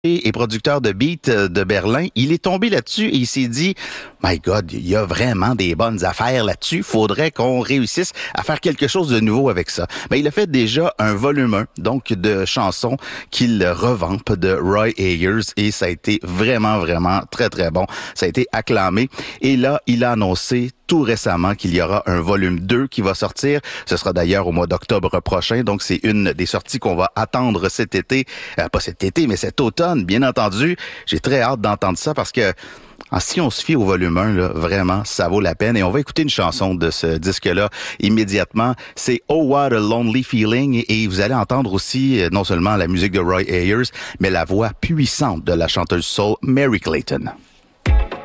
et producteur de beat de Berlin, il est tombé là-dessus et il s'est dit « My God, il y a vraiment des bonnes affaires là-dessus. Faudrait qu'on réussisse à faire quelque chose de nouveau avec ça. » Ben, il a fait déjà un volume 1, donc de chansons qu'il revampe de Roy Ayers et ça a été vraiment, vraiment très, très bon. Ça a été acclamé. Et là, il a annoncé tout récemment qu'il y aura un volume 2 qui va sortir. Ce sera d'ailleurs au mois d'octobre prochain. Donc, c'est une des sorties qu'on va attendre cet été. Pas cet été, mais cet automne, bien entendu. J'ai très hâte d'entendre ça parce que si on se fie au volume 1, là, vraiment, ça vaut la peine. Et on va écouter une chanson de ce disque-là immédiatement. C'est Oh What a Lonely Feeling. Et vous allez entendre aussi non seulement la musique de Roy Ayers, mais la voix puissante de la chanteuse soul Mary Clayton.